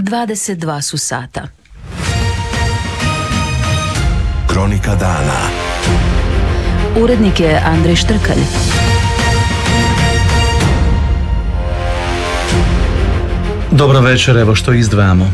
22 su sata. Kronika dana. Urednik je Andrej Štrkalj. Dobro večer, evo što izdvajamo.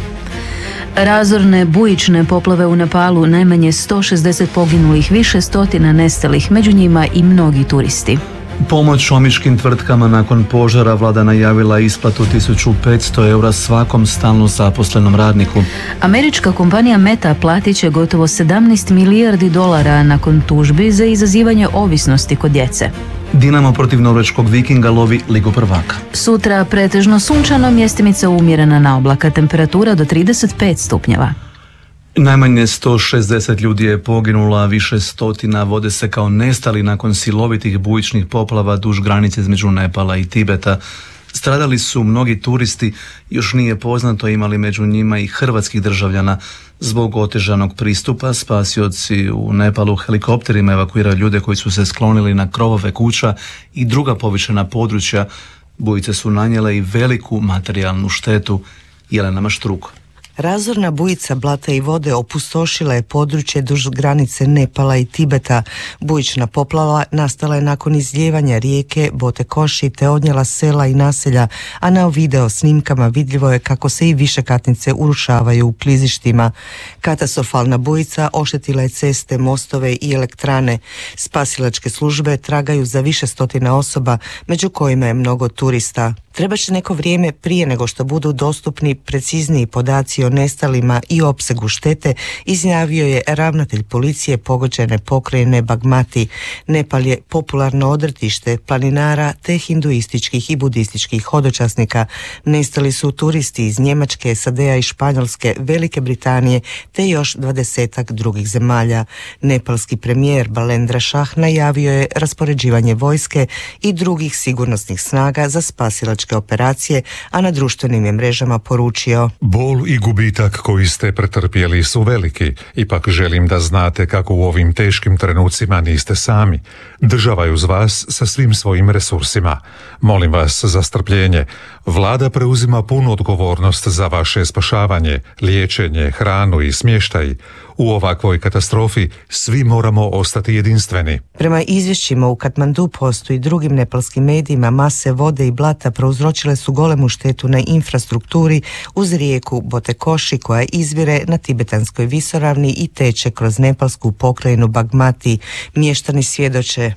Razorne bujične poplave u Nepalu, najmanje 160 poginulih, više stotina nestalih, među njima i mnogi turisti. Pomoć omiškim tvrtkama nakon požara, vlada najavila isplatu 1500 eura svakom stalno zaposlenom radniku. Američka kompanija Meta platit će gotovo 17 milijardi dolara nakon tužbi za izazivanje ovisnosti kod djece. Dinamo protiv norveškog Vikinga lovi Ligu prvaka. Sutra pretežno sunčano, mjestimica umjerena na oblaka, temperatura do 35 stupnjeva. Najmanje 160 ljudi je poginulo, a više stotina vode se kao nestali nakon silovitih bujičnih poplava duž granice između Nepala i Tibeta. Stradali su mnogi turisti, još nije poznato imali među njima i hrvatskih državljana. Zbog otežanog pristupa spasioci u Nepalu helikopterima evakuiraju ljude koji su se sklonili na krovove kuća i druga povišena područja. Bujice su nanijele i veliku materijalnu štetu. Jelena Maštruk. Razorna bujica blata i vode opustošila je područje duž granice Nepala i Tibeta. Bujična poplava nastala je nakon izlijevanja rijeke Botekoši te odnijela sela i naselja, a na video snimkama vidljivo je kako se i višekatnice urušavaju u klizištima. Katastrofalna bujica oštetila je ceste, mostove i elektrane. Spasilačke službe tragaju za više stotina osoba, među kojima je mnogo turista. Treba će neko vrijeme prije nego što budu dostupni precizniji podaci o nestalima i opsegu štete, izjavio je ravnatelj policije pogođene pokrajine Bagmati. Nepal je popularno odretište planinara te hinduističkih i budističkih hodočasnika. Nestali su turisti iz Njemačke, SAD-a i Španjolske, Velike Britanije te još 20 drugih zemalja. Nepalski premijer Balendra Shah najavio je raspoređivanje vojske i drugih sigurnosnih snaga za spasilačke operacije, a na društvenim je mrežama poručio: Bol i gubitak koji ste pretrpjeli su veliki. Ipak želim da znate kako u ovim teškim trenucima niste sami. Država je uz vas sa svim svojim resursima. Molim vas za strpljenje. Vlada preuzima punu odgovornost za vaše spašavanje, liječenje, hranu i smještaj. U ovakvoj katastrofi svi moramo ostati jedinstveni. Prema izvješćima u Katmandu i drugim nepalskim medijima, mase vode i blata prouzročile su golemu štetu na infrastrukturi uz rijeku Botekoši koja izvire na tibetanskoj visoravni i teče kroz nepalsku pokrajinu Bagmati. Mještani svjedoče: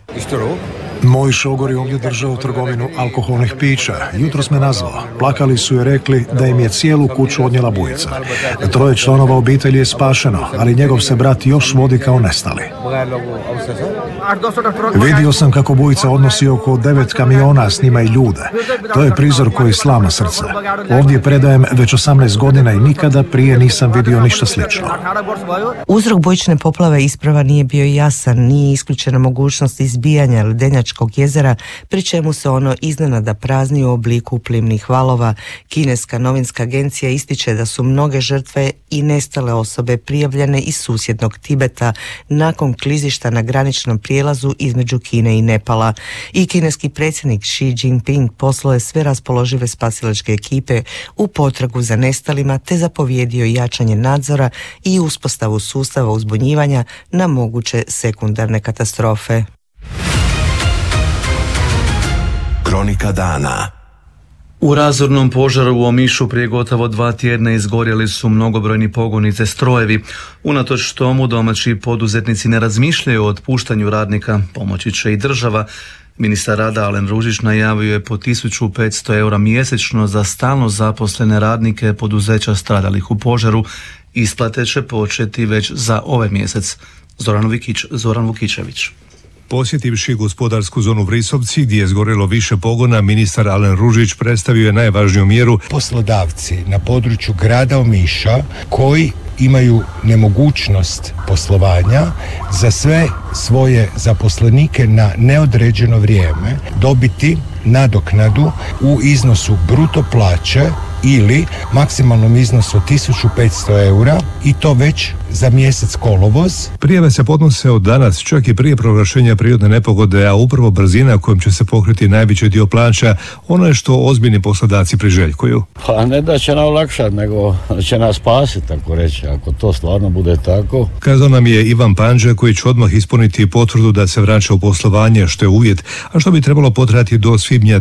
Moj šogor je ovdje držao trgovinu alkoholnih pića. Jutros me nazvao. Plakali su i rekli da im je cijelu kuću odnijela bujica. 3 članova obitelji je spašeno, ali njegov se brat još vodi kao nestali. Vidio sam kako bujica odnosi oko 9 kamiona, s njima i ljude. To je prizor koji slama srce. Ovdje predajem već 18 godina i nikada prije nisam vidio ništa slično. Uzrok bujične poplave isprava nije bio jasan, nije isključena mogućnost izbijanja Ledenjačkog jezera, pri čemu se ono iznenada prazni u obliku plimnih valova. Kineska novinska agencija ističe da su mnoge žrtve i nestale osobe prijavljene iz susjednog Tibeta nakon klizišta na graničnom prijelazu između Kine i Nepala. I kineski predsjednik Xi Jinping poslao je sve raspoložive spasilačke ekipe u potragu za nestalima te zapovjedio jačanje nadzora i uspostavu sustava uzbunjivanja na moguće sekundarne katastrofe. Kronika dana. U razornom požaru u Omišu prije gotovo 2 tjedna izgorjeli su mnogobrojni pogoni te strojevi. Unatoč tomu domaći poduzetnici ne razmišljaju o otpuštanju radnika, pomoći će i država. Ministar rada Alen Ružić najavio je po 1500 eura mjesečno za stalno zaposlene radnike poduzeća stradalih u požaru. Isplate će početi već za ovaj mjesec. Zoran Vukičević. Posjetivši gospodarsku zonu Vrisovci, gdje je zgorelo više pogona, ministar Alen Ružić predstavio je najvažniju mjeru. Poslodavci na području grada Omiša koji imaju nemogućnost poslovanja za sve svoje zaposlenike na neodređeno vrijeme dobiti nadoknadu u iznosu bruto plaće ili maksimalnom iznosu od 1500 eura i to već za mjesec kolovoz. Prijave se podnose od danas, čak i prije proglašenja prirodne nepogode, a upravo brzina kojom će se pokriti najveći dio plaća, ono je što ozbiljni poslodavci priželjkuju. Pa ne da će nam olakšati, nego će nas spasiti, tako reći, ako to stvarno bude tako. Kazao nam je Ivan Panđa, koji će odmah ispuniti potvrdu da se vraća u poslovanje, što je uvjet, a što bi trebalo potrajati do svibnja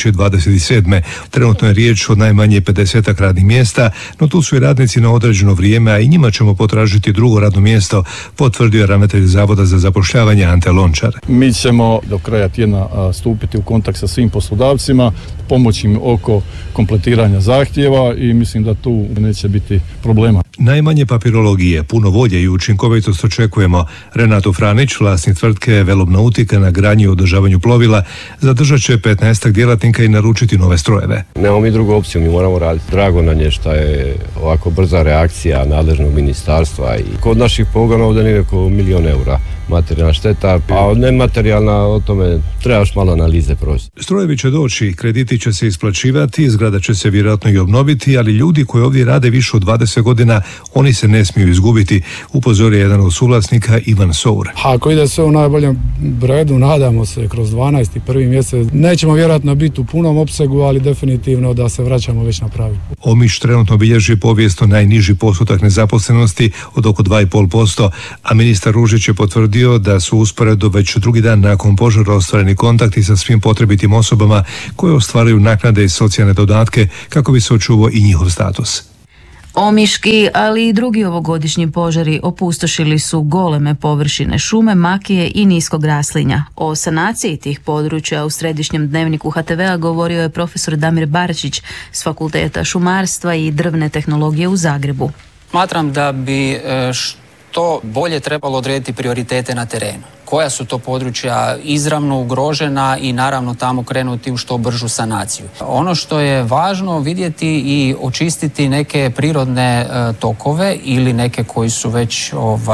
2027. Trenutno je riječ o najmanje 50 radnih mjesta, no tu su i radnici na određeno vrijeme, a i njima ćemo potražiti drugo radno mjesto, potvrdio je ravnatelj Zavoda za zapošljavanje Ante Lončar. Mi ćemo do kraja tjedna stupiti u kontakt sa svim poslodavcima, pomoći im oko kompletiranja zahtjeva i mislim da tu neće biti problema. Najmanje papirologije, puno volje i učinkovitost očekujemo. Renato Franić, vlasnik tvrtke Velobnautika na gradnji i održavanju plovila, zadržat će 15 djelatnika i naručiti nove strojeve. Nemamo mi drugu opciju, mi moramo raditi. Drago nam je što je ovako brza reakcija nadležnog ministarstva i kod naših pogona ovdje nije oko 1 milijun eura materijalna šteta, a nematerijalna, o tome treba još malo analize proći. Strojevi će doći, krediti će se isplaćivati, zgrada će se vjerojatno i obnoviti, ali ljudi koji ovdje rade više od 20 godina, oni se ne smiju izgubiti, upozorio jedan od suvlasnika Ivan Sour. Ako ide sve u najboljem redu, nadamo se kroz 12. prvi mjesec, nećemo vjerojatno biti u punom opsegu, ali definitivno da se vraćamo već na pravi. Omiš trenutno bilježi povijesno najniži postotak nezaposlenosti od oko 2,5%, a ministar Ružić je potvrdio da su usporedo već drugi dan nakon požara ostvareni kontakti sa svim potrebitim osobama koje ostvaruju naknade i socijalne dodatke kako bi se očuvao i njihov status. Omiški, ali i drugi ovogodišnji požari opustošili su goleme površine šume, makije i niskog raslinja. O sanaciji tih područja u središnjem dnevniku HTV-a govorio je profesor Damir Barčić s Fakulteta šumarstva i drvne tehnologije u Zagrebu. Smatram da bi što bolje trebalo odrediti prioritete na terenu. Koja su to područja izravno ugrožena i naravno tamo krenuti u što bržu sanaciju. Ono što je važno vidjeti i očistiti neke prirodne tokove ili neke koji su već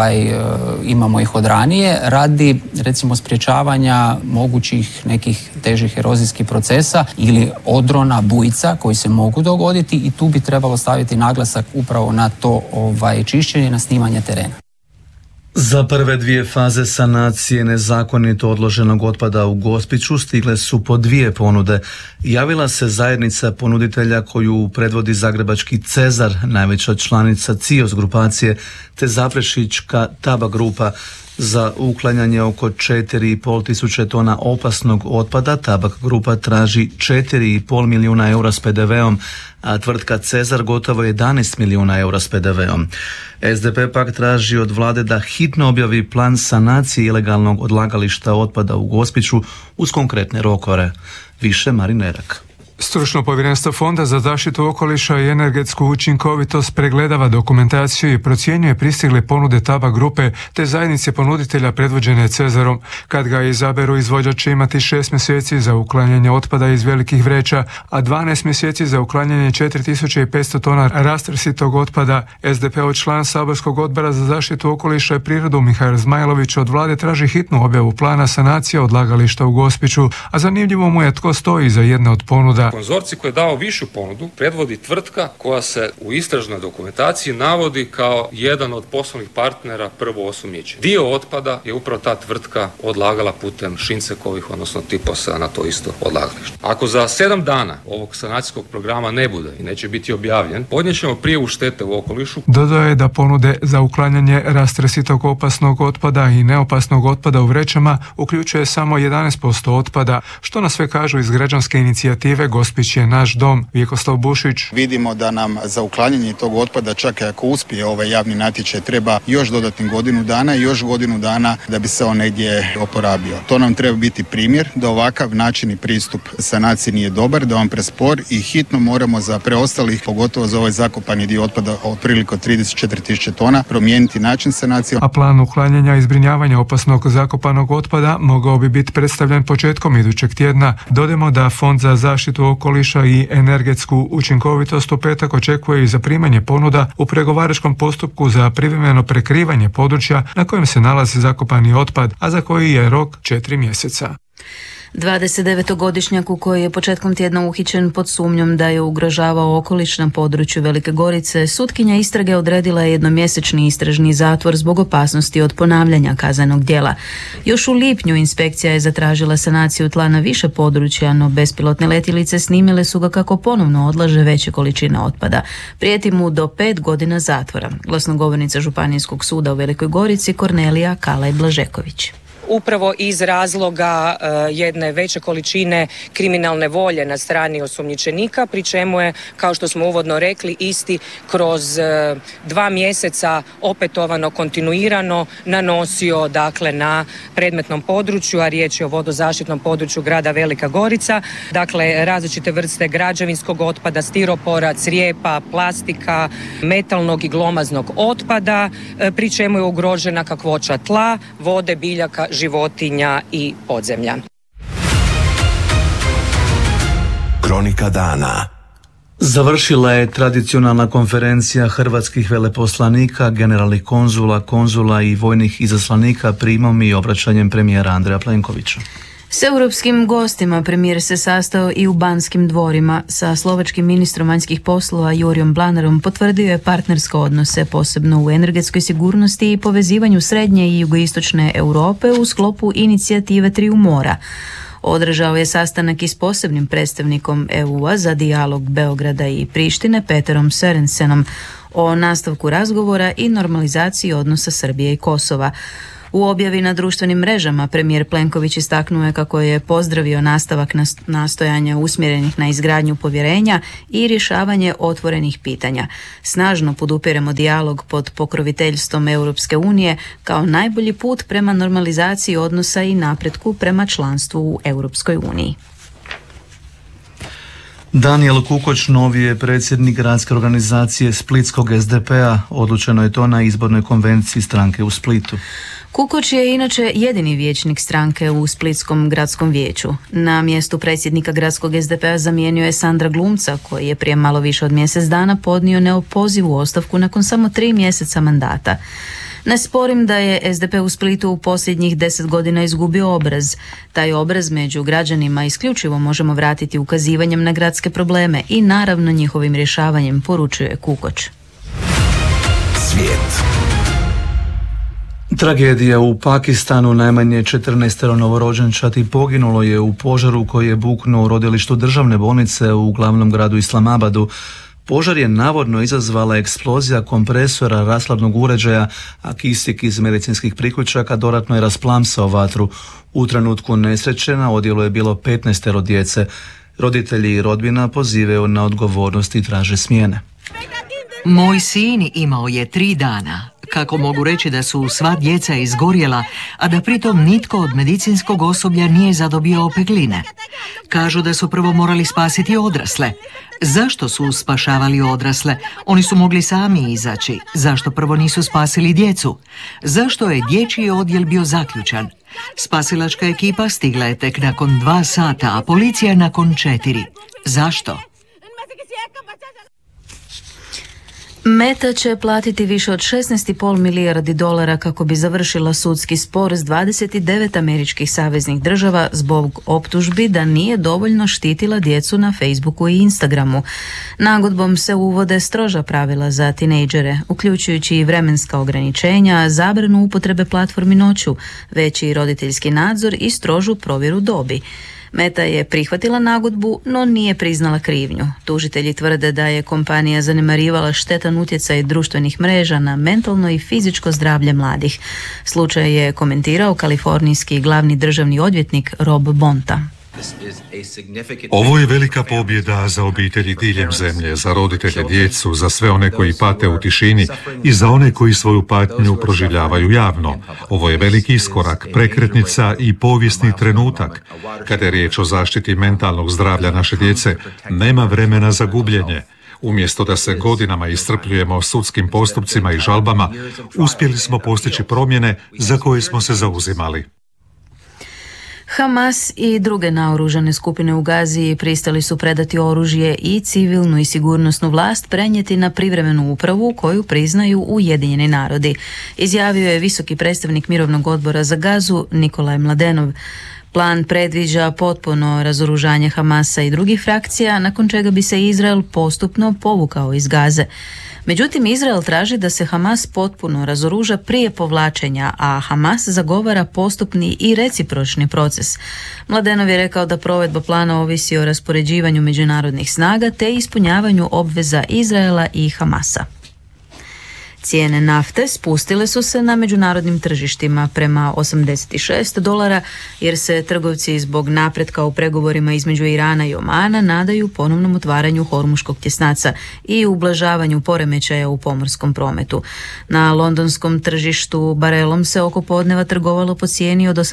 imamo ih od ranije radi recimo sprječavanja mogućih nekih težih erozijskih procesa ili odrona, bujica koji se mogu dogoditi i tu bi trebalo staviti naglasak upravo na to čišćenje, na snimanje terena. Za prve dvije faze sanacije nezakonito odloženog otpada u Gospiću stigle su po 2 ponude. Javila se zajednica ponuditelja koju predvodi zagrebački Cezar, najveća članica CIOS grupacije, te Zaprešićka Taba grupa. Za uklanjanje oko 4,5 tisuće tona opasnog otpada Tabak grupa traži 4,5 milijuna eura s PDV-om, a tvrtka Cezar gotovo 11 milijuna eura s PDV-om. SDP pak traži od vlade da hitno objavi plan sanacije ilegalnog odlagališta otpada u Gospiću uz konkretne rokove. Više Marin Erak. Stručno povjerenstvo Fonda za zaštitu okoliša i energetsku učinkovitost pregledava dokumentaciju i procjenjuje pristigle ponude Tabak grupe te zajednice ponuditelja predvođene Cezarom. Kad ga izaberu, izvođač će imati 6 mjeseci za uklanjanje otpada iz velikih vreća, a 12 mjeseci za uklanjanje 4500 tona rastrsitog otpada. SDP-ov član saborskog odbora za zaštitu okoliša i prirodu Mihail Zmajlović od vlade traži hitnu objavu plana sanacije odlagališta u Gospiću, a zanimljivo mu je tko stoji za jedne od ponuda. Konzorcij koji je dao višu ponudu predvodi tvrtka koja se u istražnoj dokumentaciji navodi kao jedan od poslovnih partnera prvo osumnjičen. Dio otpada je upravo ta tvrtka odlagala putem Šincekovih, odnosno Tiposa na to isto odlagalište. Ako za 7 dana ovog sanacijskog programa ne bude i neće biti objavljen, podnijet ćemo prijavu štete u okolišu. Dodao je da ponude za uklanjanje rastresitog opasnog otpada i neopasnog otpada u vrećama uključuje samo 11% otpada, što na sve kažu iz građanske inicijative Gospić je naš dom. Vjekoslav Bušić. Vidimo da nam za uklanjanje tog otpada, čak i ako uspije ovaj javni natječaj, treba još dodatnih godinu dana i još godinu dana da bi se on negdje oporabio. To nam treba biti primjer da ovakav način i pristup sanaciji nije dobar, da on prespor i hitno moramo za preostalih, pogotovo za ovaj zakopani dio otpada otprilike 34.000 tona, promijeniti način sanacije. A plan uklanjanja i zbrinjavanja opasnog zakopanog otpada mogao bi biti predstavljen početkom idućeg tjedna. Dodajmo da Fond za zaštitu okoliša i energetsku učinkovitost u petak očekuje i zaprimanje ponuda u pregovaračkom postupku za privremeno prekrivanje područja na kojem se nalazi zakopani otpad, a za koji je rok 4 mjeseca. 29-godišnjaku koji je početkom tjedna uhićen pod sumnjom da je ugrožavao okoliš na području Velike Gorice, sutkinja istrage odredila je jednomjesečni istražni zatvor zbog opasnosti od ponavljanja kaznenog djela. Još u lipnju inspekcija je zatražila sanaciju tla na više područja, no bespilotne letjelice snimile su ga kako ponovno odlaže veće količine otpada. Prijeti mu do 5 godina zatvora. Glasnogovornica Županijskog suda u Velikoj Gorici Kornelija Kalaj-Blažeković. Upravo iz razloga jedne veće količine kriminalne volje na strani osumnjičenika, pri čemu je, kao što smo uvodno rekli, isti kroz 2 mjeseca opetovano, kontinuirano nanosio dakle na predmetnom području, a riječ je o vodozaštitnom području grada Velika Gorica, dakle različite vrste građevinskog otpada, stiropora, crijepa, plastika, metalnog i glomaznog otpada, pri čemu je ugrožena kakvoća tla, vode, biljaka, životinja i podzemlja. Kronika dana. Završila je tradicionalna konferencija hrvatskih veleposlanika, generalnih konzula i vojnih izaslanika primom i obraćanjem premijera Andreja Plenkovića. S europskim gostima premijer se sastao i u Banskim dvorima. Sa slovačkim ministrom vanjskih poslova Jurijom Blanarom potvrdio je partnerske odnose, posebno u energetskoj sigurnosti i povezivanju srednje i jugoistočne Europe u sklopu inicijative Triju mora. Održao je sastanak i s posebnim predstavnikom EU-a za dijalog Beograda i Prištine Peterom Sørensenom o nastavku razgovora i normalizaciji odnosa Srbije i Kosova. U objavi na društvenim mrežama premijer Plenković istaknuo je kako je pozdravio nastavak nastojanja usmjerenih na izgradnju povjerenja i rješavanje otvorenih pitanja. Snažno podupiremo dijalog pod pokroviteljstvom Europske unije kao najbolji put prema normalizaciji odnosa i napretku prema članstvu u Europskoj uniji. Danijel Kukoč novi je predsjednik gradske organizacije Splitskog SDP-a. Odlučeno je to na izbornoj konvenciji stranke u Splitu. Kukoč je inače jedini vijećnik stranke u Splitskom gradskom vijeću. Na mjestu predsjednika gradskog SDP-a zamijenio je Sandra Glumca, koji je prije malo više od mjesec dana podnio neopozivu ostavku nakon samo 3 mjeseca mandata. Ne sporim da je SDP u Splitu u posljednjih 10 godina izgubio obraz. Taj obraz među građanima isključivo možemo vratiti ukazivanjem na gradske probleme i naravno njihovim rješavanjem, poručuje Kukoč. Svijet. Tragedija u Pakistanu, najmanje 14 novorođenčadi poginulo je u požaru koji je buknuo u rodilištu državne bolnice u glavnom gradu Islamabadu. Požar je navodno izazvala eksplozija kompresora rashladnog uređaja, a kisik iz medicinskih priključaka dodatno je rasplamsao vatru. U trenutku nesreće na odjelu je bilo 15 djece. Roditelji i rodbina pozivaju na odgovornost i traže smjene. Moj sin imao je 3 dana. Kako mogu reći da su sva djeca izgorjela, a da pritom nitko od medicinskog osoblja nije zadobio opekline? Kažu da su prvo morali spasiti odrasle. Zašto su spašavali odrasle? Oni su mogli sami izaći. Zašto prvo nisu spasili djecu? Zašto je dječji odjel bio zaključan? Spasilačka ekipa stigla je tek nakon 2 sata, a policija nakon 4. Zašto? Meta će platiti više od $16,5 milijardi kako bi završila sudski spor s 29 američkih saveznih država zbog optužbi da nije dovoljno štitila djecu na Facebooku i Instagramu. Nagodbom se uvode stroža pravila za tinejdžere, uključujući i vremenska ograničenja, zabranu upotrebe platformi noću, veći roditeljski nadzor i strožu provjeru dobi. Meta je prihvatila nagodbu, no nije priznala krivnju. Tužitelji tvrde da je kompanija zanemarivala štetan utjecaj društvenih mreža na mentalno i fizičko zdravlje mladih. Slučaj je komentirao kalifornijski glavni državni odvjetnik Rob Bonta. Ovo je velika pobjeda za obitelji diljem zemlje, za roditelje, djecu, za sve one koji pate u tišini i za one koji svoju patnju proživljavaju javno. Ovo je veliki iskorak, prekretnica i povijesni trenutak. Kada je riječ o zaštiti mentalnog zdravlja naše djece, nema vremena za gubljenje. Umjesto da se godinama iscrpljujemo sudskim postupcima i žalbama, uspjeli smo postići promjene za koje smo se zauzimali. Hamas i druge naoružane skupine u Gazi pristali su predati oružje i civilnu i sigurnosnu vlast prenijeti na privremenu upravu koju priznaju Ujedinjeni narodi, izjavio je visoki predstavnik Mirovnog odbora za Gazu Nikolaj Mladenov. Plan predviđa potpuno razoružanje Hamasa i drugih frakcija, nakon čega bi se Izrael postupno povukao iz Gaze. Međutim, Izrael traži da se Hamas potpuno razoruža prije povlačenja, a Hamas zagovara postupni i recipročni proces. Mladenov je rekao da provedba plana ovisi o raspoređivanju međunarodnih snaga te ispunjavanju obveza Izraela i Hamasa. Cijene nafte spustile su se na međunarodnim tržištima prema $86 jer se trgovci zbog napretka u pregovorima između Irana i Omana nadaju ponovnom otvaranju Hormuškog tjesnaca i ublažavanju poremećaja u pomorskom prometu. Na londonskom tržištu barelom se oko podneva trgovalo po cijeni od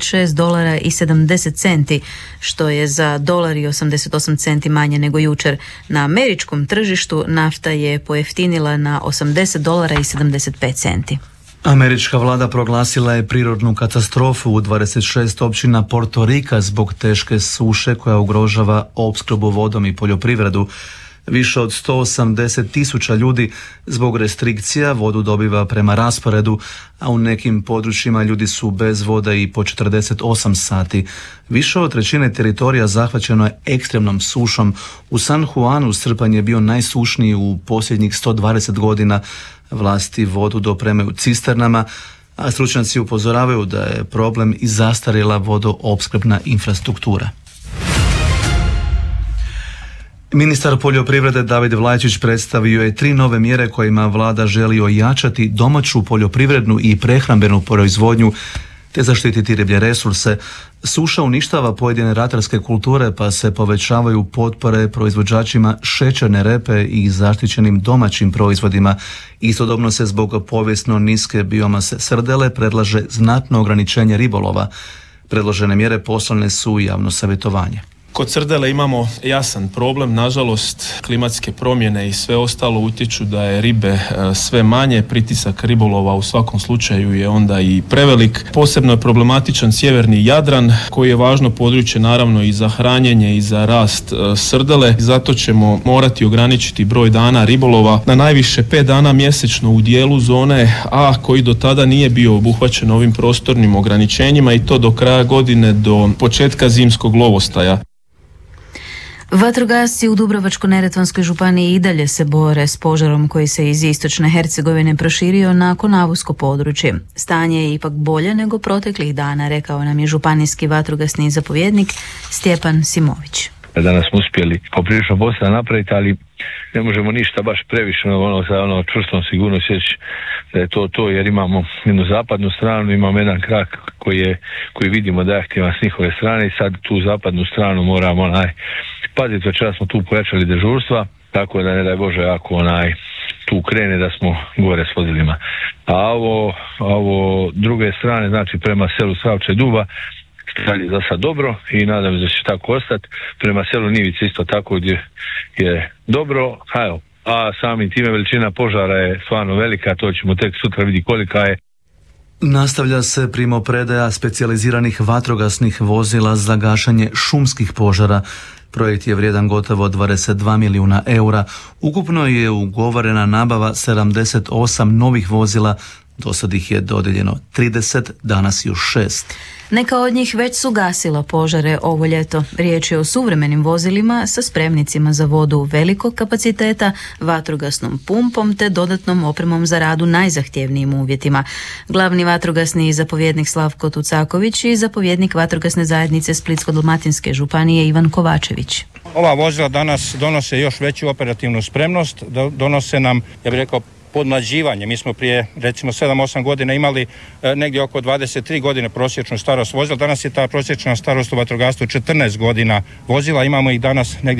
$86.70, što je za $1.88 manje nego jučer. Na američkom tržištu nafta je pojeftinila na $80.75. Američka vlada proglasila je prirodnu katastrofu u 26 općina Porto Rika zbog teške suše koja ugrožava opskrbu vodom i poljoprivredu. Više od 180.000 ljudi zbog restrikcija vodu dobiva prema rasporedu, a u nekim područjima ljudi su bez vode i po 48 sati. Više od trećine teritorija zahvaćeno je ekstremnom sušom. U San Juanu srpanj je bio najsušniji u posljednjih 120 godina. Vlasti vodu dopremaju cisternama, a stručnjaci upozoravaju da je problem i zastarjela vodoopskrbna infrastruktura. Ministar poljoprivrede David Vlajčić predstavio je 3 nove mjere kojima vlada želi ojačati domaću poljoprivrednu i prehrambenu proizvodnju te zaštititi riblje resurse. Suša uništava pojedine ratarske kulture pa se povećavaju potpore proizvođačima šećerne repe i zaštićenim domaćim proizvodima. Istodobno se zbog povijesno niske biomase srdele predlaže znatno ograničenje ribolova. Predložene mjere poslane su u javno savjetovanje. Kod srdele imamo jasan problem, nažalost klimatske promjene i sve ostalo utječu da je ribe sve manje, pritisak ribolova u svakom slučaju je onda i prevelik. Posebno je problematičan sjeverni Jadran koji je važno područje naravno i za hranjenje i za rast srdele. Zato ćemo morati ograničiti broj dana ribolova na najviše 5 dana mjesečno u dijelu zone A koji do tada nije bio obuhvaćen ovim prostornim ograničenjima i to do kraja godine do početka zimskog lovostaja. Vatrogasci u Dubrovačko-neretvanskoj županiji i dalje se bore s požarom koji se iz istočne Hercegovine proširio na Konavusko područje. Stanje je ipak bolje nego proteklih dana, rekao nam je županijski vatrogasni zapovjednik Stjepan Simović. Danas smo uspjeli poprilično posla napraviti, ali ne možemo ništa baš previše sa čvrstom sigurnosti reći da je to jer imamo jednu zapadnu stranu, imamo jedan krak koji vidimo da je aktivan s njihove strane i sad tu zapadnu stranu moramo paziti. Večera smo tu pojačali dežurstva, tako da ne daj Bože ako tu krene da smo gore s vozilima. A ovo druge strane, znači prema selu Savče Duba, je za sad dobro i nadam se da će tako ostati. Prema selu Nivice isto tako gdje je dobro, a samim time veličina požara je stvarno velika, to ćemo tek sutra vidjeti kolika je. Nastavlja se primopredaja specijaliziranih vatrogasnih vozila za gašenje šumskih požara. Projekt je vrijedan gotovo 22 milijuna eura. Ukupno je ugovorena nabava 78 novih vozila, do sad ih je dodijeljeno 30, danas još 6. Neka od njih već su gasila požare ovo ljeto. Riječ je o suvremenim vozilima sa spremnicima za vodu velikog kapaciteta, vatrogasnom pumpom te dodatnom opremom za rad u najzahtjevnijim uvjetima. Glavni vatrogasni zapovjednik Slavko Tucaković i zapovjednik vatrogasne zajednice Splitsko-dalmatinske županije Ivan Kovačević. Ova vozila danas donose još veću operativnu spremnost, donose nam, ja bih rekao, podmlađivanje. Mi smo prije recimo 7-8 godina imali negdje oko 23 godine prosječnu starost vozila. Danas je ta prosječna starost u vatrogastvu 14 godina vozila. Imamo ih danas negdje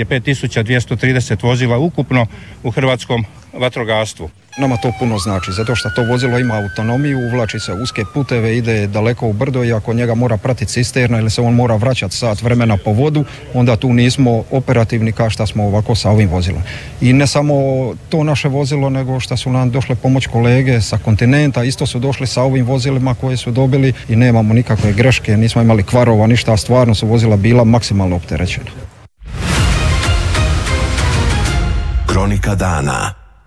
5230 vozila ukupno u hrvatskom vatrogastvu. Nama to puno znači, zato što to vozilo ima autonomiju, uvlači se uske puteve, ide daleko u brdo i ako njega mora pratiti cisterna ili se on mora vraćati sat vremena po vodu, onda tu nismo operativni kao što smo ovako sa ovim vozilom. I ne samo to naše vozilo, nego što su nam došle pomoć kolege sa kontinenta, isto su došli sa ovim vozilima koje su dobili i nemamo nikakve greške, nismo imali kvarova, ništa, a stvarno su vozila bila maksimalno opterećena. Kronika dana.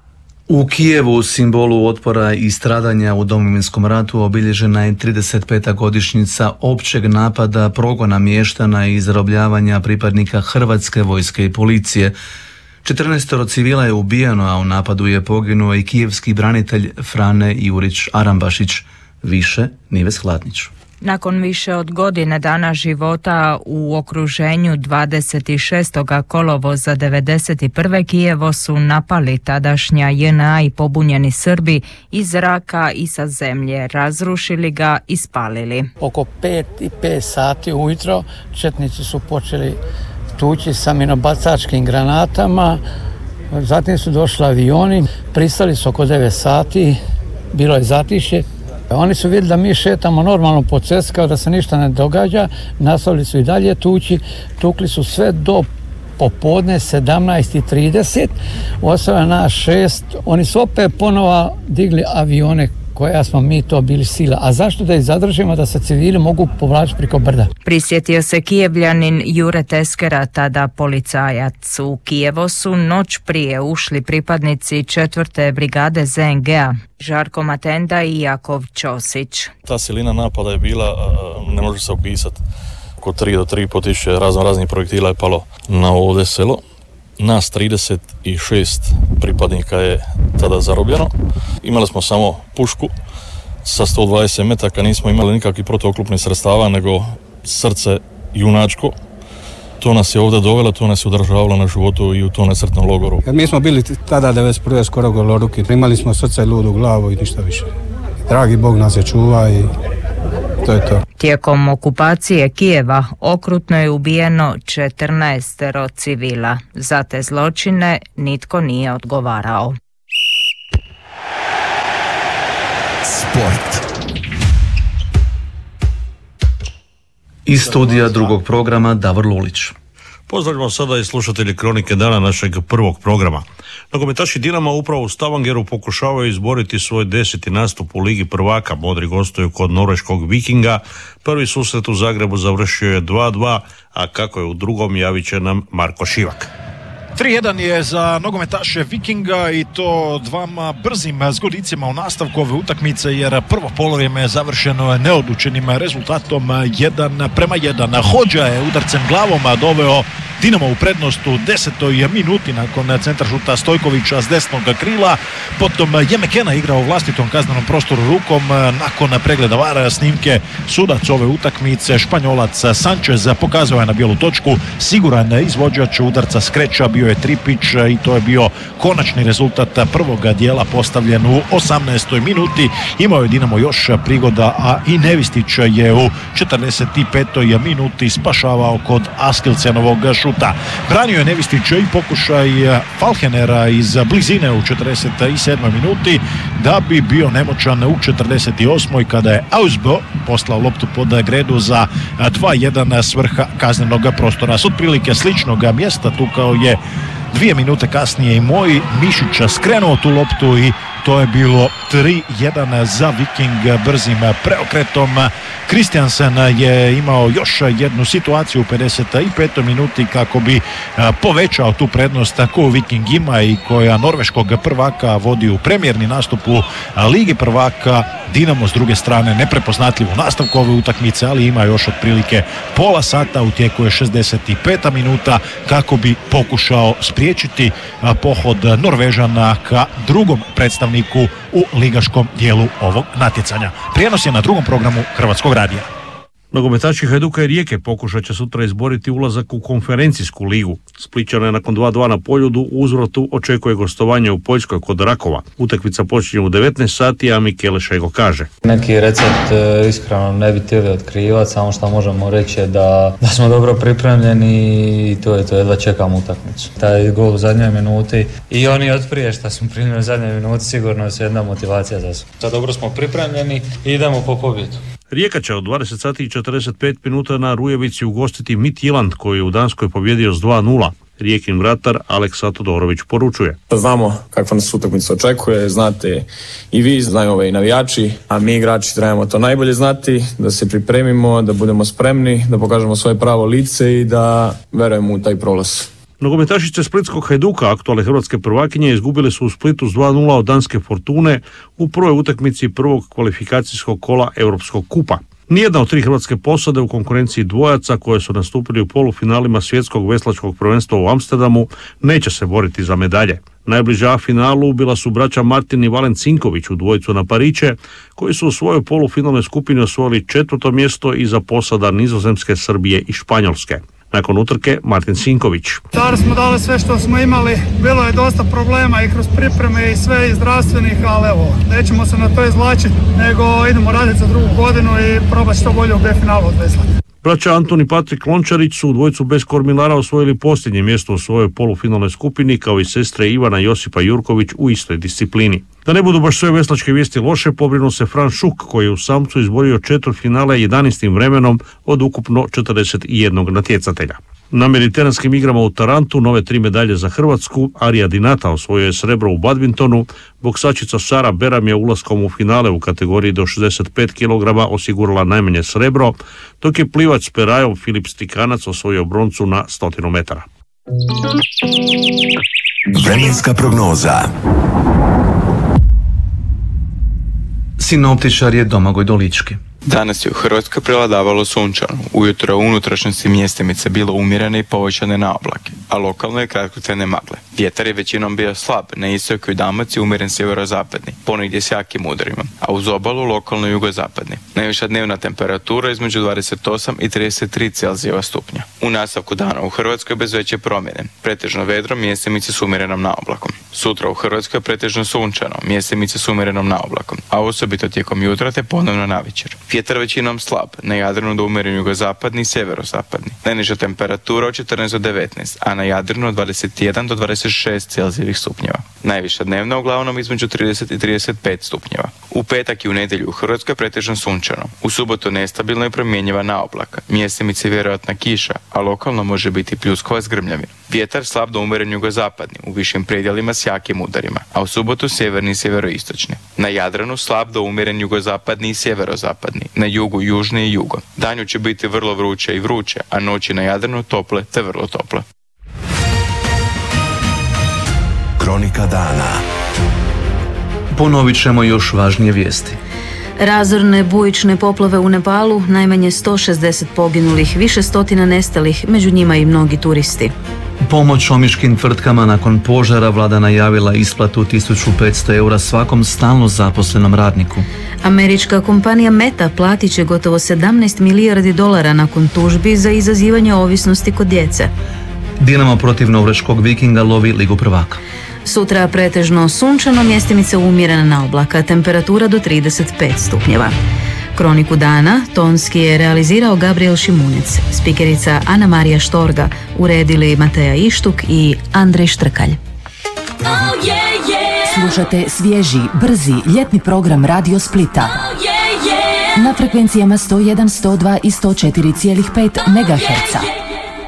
U Kijevu, simbolu otpora i stradanja u Domovinskom ratu, obilježena je 35. godišnjica općeg napada, progona mještana i zarobljavanja pripadnika Hrvatske vojske i policije. 14 civila je ubijeno, a u napadu je poginuo i kijevski branitelj Frane Jurić Arambašić. Više Nives Hladnić. Nakon više od godine dana života u okruženju 26. kolovoza 1991. Kijevo su napali tadašnja JNA i pobunjeni Srbi iz zraka i sa zemlje, razrušili ga i spalili. Oko 5 sati ujutro četnici su počeli tući sa minobacačkim granatama, zatim su došli avioni, pristali su oko 9 sati, bilo je zatišje. Oni su vidjeli da mi šetamo normalno po cesti kao da se ništa ne događa, nastavili su i dalje tući, tukli su sve do popodne 17:30, ostalo je nas 6, oni su opet ponovo digli avione koja smo mi to bili sila. A zašto da ih zadržimo da se civili mogu povlačiti preko brda? Prisjetio se Kijevljanin Jure Teskera, tada policajac. U Kijevo su noć prije ušli pripadnici 4. brigade ZNG-a, Žarko Matenda i Jakov Ćosić. Ta silina napada je bila, ne može se opisati. Oko 3 do 3,5 tisuće raznih projektila je palo na ovdje selo. Nas 36 pripadnika je tada zarobljeno. Imali smo samo pušku sa 120 metaka, nismo imali nikakvih protuoklopnih sredstava, nego srce junačko. To nas je ovdje dovelo, to nas je udržavalo na životu i u tom nesretnom logoru. Mi smo bili tada 91. skoro goloruki, imali smo srce, ludu glavu i ništa više. Dragi Bog nas je čuva i to je to. Tijekom okupacije Kijeva okrutno je ubijeno 14 civila. Za te zločine nitko nije odgovarao. Sport. Iz studija drugog programa Davor Lulić. Pozdravljamo sada i slušatelji Kronike dana našeg prvog programa. Nogometaši Dinama upravo u Stavangeru pokušavaju izboriti svoj 10. nastup u Ligi prvaka. Modri gostuju kod norveškog Vikinga. Prvi susret u Zagrebu završio je 2:2, a kako je u drugom javit će nam Marko Šivak. 3:1 je za nogometaše Vikinga i to dvama brzim zgodicima u nastavku ove utakmice, jer prvo polovrijeme je završeno neodlučenim rezultatom 1:1. Hodža je udarcem glavom doveo Dinamo u prednost u 10. minuti nakon centaršuta Stojkovića s desnog krila. Potom Jemekena igrao u vlastitom kaznenom prostoru rukom. Nakon pregleda VAR snimke sudac ove utakmice, Španjolac Sanchez, pokazao je na bijelu točku. Siguran izvođač udarca skreča bio je Tripić i to je bio konačni rezultat prvog dijela postavljen u 18. minuti. Imao je Dinamo još prigoda, a i Nevistić je u 45. minuti spašavao kod Askilcenovog šuta. Branio je Nevistić i pokušaj Falkenera iz blizine u 47. minuti, da bi bio nemoćan u 48. kada je Ausbo poslao loptu pod gredu za 2:1 s vrha kaznenog prostora. S otprilike sličnog mjesta tukao je 2 minute kasnije i moj Mišić skrenuo tu loptu i to je bilo 3:1 za Viking brzim preokretom. Kristiansen je imao još jednu situaciju u 55. minuti kako bi povećao tu prednost koju Viking ima i koja norveškog prvaka vodi u premijerni nastup u Ligi prvaka. Dinamo s druge strane neprepoznatljiv u nastavku ove utakmice, ali ima još otprilike pola sata, u tijeku je 65. minuta kako bi pokušao spriječiti pohod Norvežana ka drugom predstavniku u ligaškom dijelu ovog natjecanja. Prijenos je na drugom programu Hrvatskog radija. Nogometaši Hajduka i Rijeke pokušat će sutra izboriti ulazak u konferencijsku ligu. Splićane nakon 2:2 na Poljudu u uzvratu očekuje gostovanje u Poljskoj kod Rakova. Utakmica počinje u 19 sati, a Mikele Šego kaže: Neki recept iskreno ne bi htjeli otkrivati, samo što možemo reći je da smo dobro pripremljeni i to je to, jedva čekamo utakmicu. Taj gol u zadnjoj minuti i oni od prije što smo primili u zadnjoj minuti sigurno su jedna motivacija za sve. Sad dobro smo pripremljeni i idemo po pobjedu. Rijeka će od 20 sati i 45 minuta na Rujevici ugostiti Midtjylland koji je u Danskoj pobjedio s 2:0. Rijekin vratar Aleksa Todorović poručuje: Znamo kakva nas utakmica očekuje, znate i vi, znaju i navijači, a mi igrači trebamo to najbolje znati, da se pripremimo, da budemo spremni, da pokažemo svoje pravo lice i da verujemo u taj prolaz. Nogometašice splitskog Hajduka, aktualne hrvatske prvakinje, izgubile su u Splitu s 2:0 od danske Fortune u prvoj utakmici prvog kvalifikacijskog kola Europskog kupa. Nijedna od tri hrvatske posade u konkurenciji dvojaca koje su nastupili u polufinalima svjetskog veslačkog prvenstva u Amsterdamu neće se boriti za medalje. Najbliža finalu bila su braća Martin i Valen Cinković u dvojicu na pariće, koji su u svojoj polufinalnoj skupini osvojili 4. mjesto iza posada Nizozemske, Srbije i Španjolske. Nakon utrke Martin Cinković. Stvarno smo dali sve što smo imali, bilo je dosta problema i kroz pripreme i sve i zdravstvenih, ali evo, nećemo se na to izvlačiti, nego idemo raditi za drugu godinu i probati što bolje u B-finalu odveslati. Braća Anton i Patrik Lončarić su u dvojcu bez kormilara osvojili posljednje mjesto u svojoj polufinalnoj skupini, kao i sestre Ivana i Josipa Jurković u istoj disciplini. Da ne budu baš sve veslačke vijesti loše, pobrinuo se Fran Šuk, koji je u samcu izborio četvrtfinale 11. vremenom od ukupno 41 natjecatelja. Na mediteranskim igrama u Tarantu nove 3 medalje za Hrvatsku. Arija Dinata osvojio je srebro u badmintonu, boksačica Sara Beram je ulaskom u finale u kategoriji do 65 kg osigurala najmanje srebro, dok je plivač s perajom Filip Stikanac osvojio broncu na 100 metara. Vremenska prognoza. Sinoptičar je Domagoj Dolički. Danas je u Hrvatskoj prevladavalo sunčano. Ujutro u unutrašnjosti mjestimice bilo umjerene i povećane na oblake, a lokalno je kratkotrajne magle. Vjetar je većinom bio slab, na istoku i Dalmaciji umjeren sjeverozapadni, ponegdje s jakim udarima, a uz obalu lokalno jugozapadni. Najviša dnevna temperatura između 28 i 33 Celzijeva stupnja. U nastavku dana u Hrvatskoj bez veće promjene, pretežno vedrom, mjestimice s umjerenom na oblakom. Sutra u Hrvatskoj pretežno sunčano, mjestimice s umjerenom na oblakom, a osobito tijekom jutra te ponovno navečer. Vjetar većinom slab, na Jadranu do umjeren jugozapadni i sjeverozapadni. Najniža temperatura od 14 do 19, a na Jadranu od 21 do 26 Celzijevih stupnjeva. Najviša dnevna uglavnom između 30 i 35 stupnjeva. U petak i u nedjelju u Hrvatskoj pretežno sunčano. U subotu nestabilno i promjenjiva na oblaka. Mjestimice vjerojatna kiša, a lokalno može biti pljuskova s grmljavinom. Vjetar slab do umjeren jugozapadni, u višim predjelima s jakim udarima, a u subotu sjeverni i sjeveroistočni. Na Jadranu slab do umjeren jugozapadni i sjeverozapadni, na jugu južni i jugo. Danju će biti vrlo vruće i vruće, a noći na Jadranu tople te vrlo tople. Kronika dana. Ponovit ćemo još važnije vijesti. Razorne bujične poplave u Nepalu, najmanje 160 poginulih, više stotina nestalih, među njima i mnogi turisti. Pomoć omiškim tvrtkama nakon požara, vlada najavila isplatu 1500 eura svakom stalno zaposlenom radniku. Američka kompanija Meta platit će gotovo 17 milijardi dolara nakon tužbi za izazivanje ovisnosti kod djece. Dinamo protiv Norveškog Vikinga lovi Ligu prvaka. Sutra pretežno sunčano, mjestimice umjerena na oblaka, temperatura do 35 stupnjeva. Kroniku dana tonski je realizirao Gabriel Šimunec, spikerica Ana Marija Štorga, uredili Mateja Ištuk i Andrej Štrkalj. Slušate svježi, brzi, ljetni program Radio Splita. Na frekvencijama 101, 102 i 104,5 MHz.